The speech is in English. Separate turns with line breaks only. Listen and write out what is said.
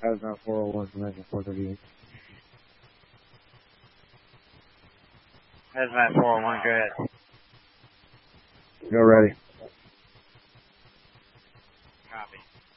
Hazmat 401 from Engine 438.
Hazmat 401, go ahead.
Go ready.
Copy.